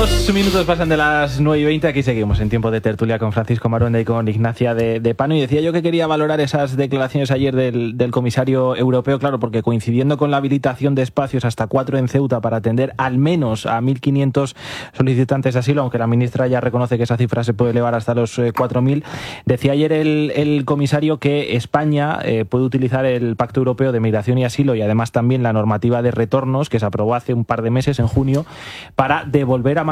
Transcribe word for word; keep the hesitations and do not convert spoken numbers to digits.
Dos minutos pasan de las nueve y veinte, aquí seguimos en tiempo de tertulia con Francisco Maruenda y con Ignacia de, de Pano, y decía yo que quería valorar esas declaraciones ayer del, del comisario europeo, claro, porque coincidiendo con la habilitación de espacios hasta cuatro en Ceuta para atender al menos a mil quinientos solicitantes de asilo, aunque la ministra ya reconoce que esa cifra se puede elevar hasta los eh, cuatro mil, decía ayer el, el comisario que España eh, puede utilizar el Pacto Europeo de Migración y Asilo y además también la normativa de retornos que se aprobó hace un par de meses, en junio, para devolver a